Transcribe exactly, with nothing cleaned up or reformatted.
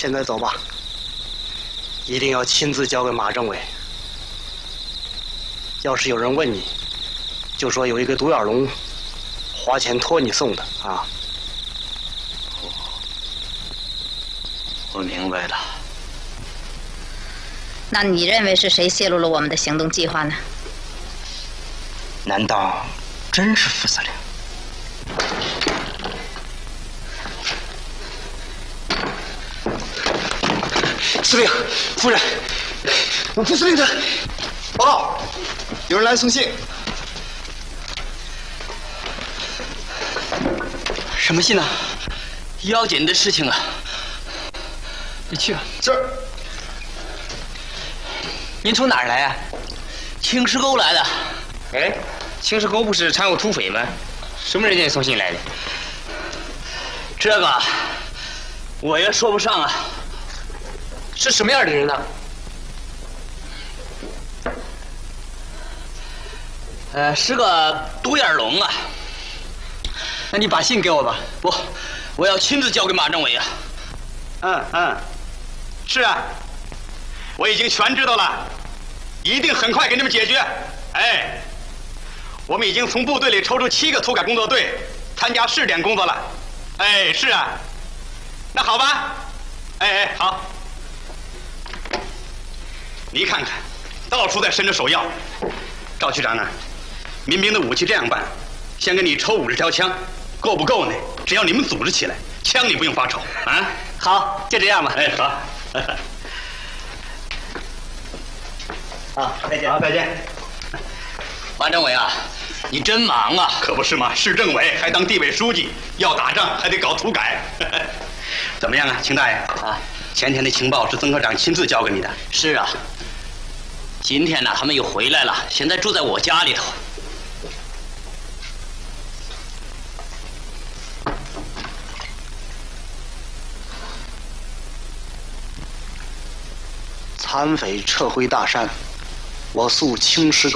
现在走吧，一定要亲自交给马政委。要是有人问你，就说有一个独眼龙花钱托你送的啊。 我明白了。 那你认为是谁泄露了我们的行动计划呢？ 难道真是副司令？ 司令，夫人，副司令他报告，有人来送信。 什么信呢？要紧的事情啊！你去吧。 是。 您从哪儿来啊？青石沟来的。 哎，青石沟不是常有土匪吗？什么人给你送信来的？ 这个我也说不上啊。 是什么样的人呢？ 呃，是个独眼龙啊。 那你把信给我吧。 不，我要亲自交给马政委啊。 嗯嗯，是啊，我已经全知道了，一定很快给你们解决。哎，我们已经从部队里抽出七个土改工作队参加试点工作了。哎，是啊，那好吧。哎哎，好。你看看，到处在伸着手要。赵区长啊，民兵的武器这样办，先给你抽五十条枪，够不够呢？只要你们组织起来，枪你不用发愁啊。 好，就这样吧。 哎，好。 好，再见。 好，再见。 马政委啊，你真忙啊！ 可不是嘛，市政委还当地委书记，要打仗还得搞土改。怎么样啊，秦大爷？ 啊， 前天的情报是曾科长亲自交给你的。 是啊。今天呢，他们又回来了，现在住在我家里头。 残匪撤回大山，我诉青石沟。